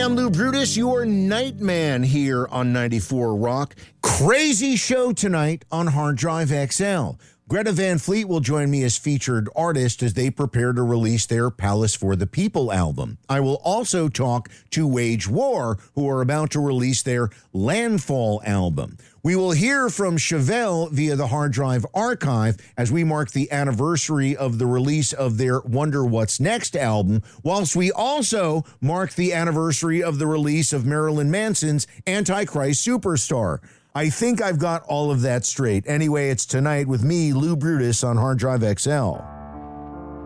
I'm Lou Brutus, your Nightman here on 94 Rock. Crazy show tonight on Hard Drive XL. Greta Van Fleet will join me as featured artist as they prepare to release their Palace for the People album. I will also talk to Wage War, who are about to release their Landfall album. We will hear from Chevelle via the Hard Drive Archive as we mark the anniversary of the release of their Wonder What's Next album, whilst we also mark the anniversary of the release of Marilyn Manson's Antichrist Superstar. I think I've got all of that straight. Anyway, it's tonight with me, Lou Brutus, on Hard Drive XL.